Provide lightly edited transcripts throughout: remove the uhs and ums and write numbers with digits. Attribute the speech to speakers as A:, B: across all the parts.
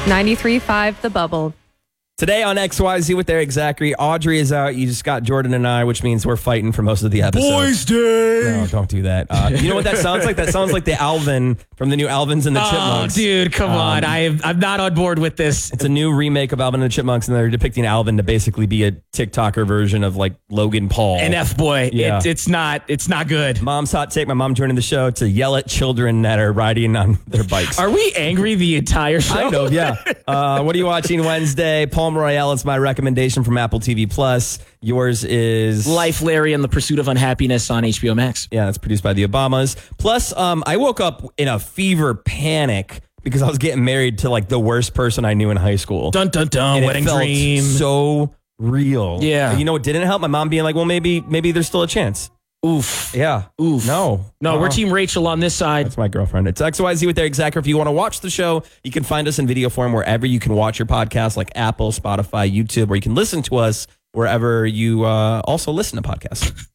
A: 93.5 The Bubble.
B: Today on XYZ with Eric Zachary, Audrey is out. You just got Jordan and I, which means we're fighting for most of the episode.
C: Boys Day!
B: No, don't do that. You know what that sounds like? That sounds like the Alvin from the new Alvins and the Chipmunks.
C: Oh, dude, come on. I'm not on board with this.
B: It's a new remake of Alvin and the Chipmunks, and they're depicting Alvin to basically be a TikToker version of like Logan Paul.
C: An F-boy.
B: Yeah.
C: It's not good.
B: Mom's hot take. My mom joining the show to yell at children that are riding on their bikes.
C: Are we angry the entire show?
B: Kind of, yeah. What are you watching Wednesday? Palm Royale is my recommendation from Apple TV Plus. Yours is
C: Life, Larry, and the Pursuit of Unhappiness on HBO Max.
B: Yeah, it's produced by the Obamas. Plus, I woke up in a fever panic because I was getting married to like the worst person I knew in high school.
C: Dun, dun, dun.
B: And
C: Wedding
B: it felt
C: dream.
B: so real.
C: Yeah.
B: And you know what didn't help? My mom being like, well, maybe there's still a chance.
C: Oof.
B: Yeah.
C: Oof.
B: No,
C: we're Team Rachel on this side.
B: That's my girlfriend. It's XYZ with Eric Zachary. If you want to watch the show, you can find us in video form wherever you can watch your podcast, like Apple, Spotify, YouTube, or you can listen to us wherever you also listen to podcasts.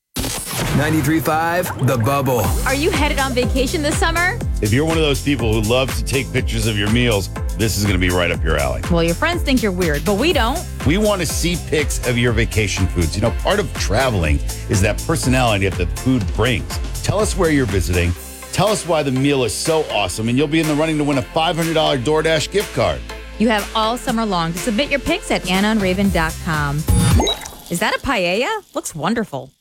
D: 93.5 The Bubble.
E: Are you headed on vacation this summer?
F: If you're one of those people who loves to take pictures of your meals, this is going to be right up your alley.
E: Well, your friends think you're weird, but we don't.
F: We want to see pics of your vacation foods. You know, part of traveling is that personality that the food brings. Tell us where you're visiting. Tell us why the meal is so awesome, and you'll be in the running to win a $500 DoorDash gift card.
E: You have all summer long to submit your pics at AnnOnRaven.com. Is that a paella? Looks wonderful.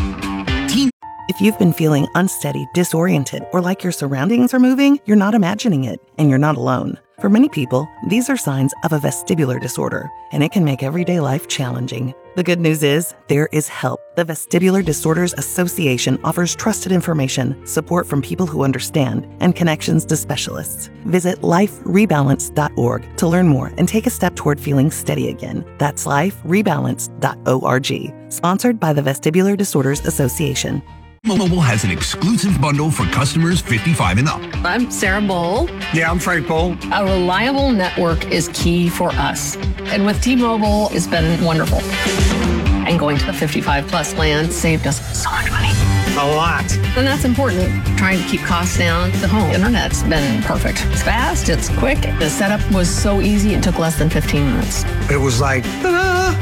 G: If you've been feeling unsteady, disoriented, or like your surroundings are moving, you're not imagining it, and you're not alone. For many people, these are signs of a vestibular disorder, and it can make everyday life challenging. The good news is, there is help. The Vestibular Disorders Association offers trusted information, support from people who understand, and connections to specialists. Visit liferebalance.org to learn more and take a step toward feeling steady again. That's liferebalance.org. Sponsored by the Vestibular Disorders Association.
H: T-Mobile has an exclusive bundle for customers 55 and up.
I: I'm Sarah Bowl.
J: Yeah, I'm Frank Bowl.
I: A reliable network is key for us. And with T-Mobile, it's been wonderful. And going to the 55 plus plan saved us so much money.
J: A lot.
I: And that's important. Trying to keep costs down. The home internet's been perfect. It's fast, it's quick. The setup was so easy, it took less than 15 minutes.
J: It was like, ta-da!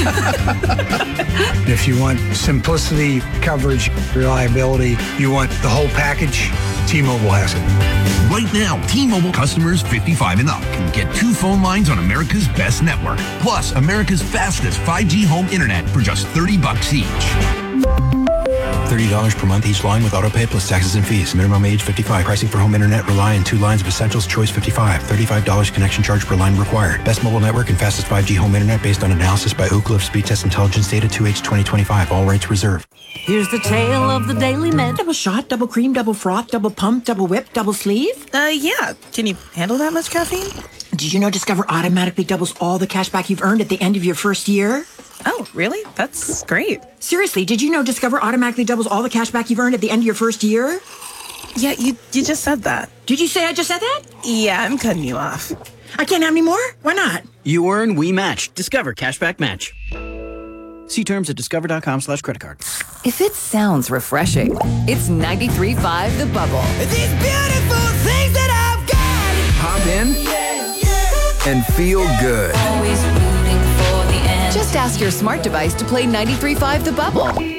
J: If you want simplicity, coverage, reliability, you want the whole package, T-Mobile has it.
H: Right now, T-Mobile customers 55 and up can get 2 phone lines on America's best network, plus America's fastest 5G home internet for just $30 each.
K: $30 per month each line with autopay plus taxes and fees. Minimum age 55. Pricing for home internet rely on 2 lines of Essentials Choice 55. $35 connection charge per line required. Best mobile network and fastest 5G home internet based on analysis by Oak Cliff Speed Test Intelligence Data 2H 2025. All rates reserved.
L: Here's the tale of the Daily Med. Double shot, double cream, double froth, double pump, double whip, double sleeve.
M: Yeah. Can you handle that much caffeine?
L: Did you know Discover automatically doubles all the cash back you've earned at the end of your first year?
M: Oh, really? That's great.
L: Seriously, did you know Discover automatically doubles all the cash back you've earned at the end of your first year?
M: Yeah, you just said that.
L: Did you say I just said that?
M: Yeah, I'm cutting you off.
L: I can't have any more? Why not?
N: You earn, we match. Discover Cashback Match. See terms at discover.com/creditcard.
O: If it sounds refreshing, it's 93.5 The Bubble.
D: These beautiful things that I've got. Hop in and feel good.
O: Just ask your smart device to play 93.5 The Bubble.